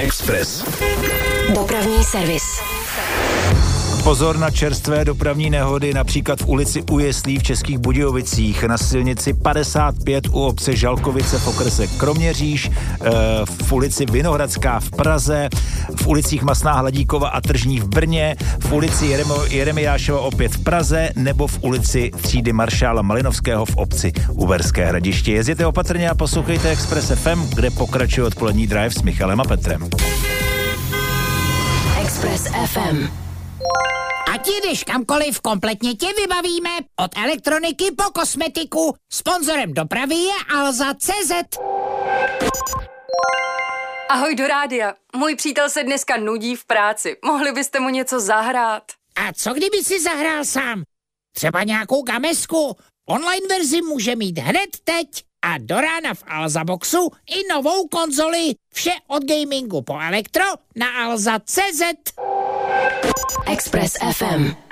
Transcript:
Express. Dopravní servis. Pozor na čerstvé dopravní nehody, například v ulici U Jeslí v Českých Budějovicích, na silnici 55 u obce Žalkovice v okrese Kroměříž, v ulici Vinohradská v Praze, v ulicích Masná Hladíkova a Tržní v Brně, v ulici Jeremiášova opět v Praze nebo v ulici Třídy maršála Malinovského v obci Uherské Hradiště. Jezděte opatrně a poslouchejte Express FM, kde pokračuje odpolední drive s Michalem a Petrem. Express FM. Ať jdeš kamkoliv, kompletně tě vybavíme. Od elektroniky po kosmetiku. Sponzorem dopravy je Alza.cz. Ahoj do rádia. Můj přítel se dneska nudí v práci. Mohli byste mu něco zahrát? A co kdyby si zahrál sám? Třeba nějakou gamesku. Online verzi může mít hned teď. A do rána v Alza Boxu i novou konzoli. Vše od gamingu po elektro na Alza.cz. Express FM.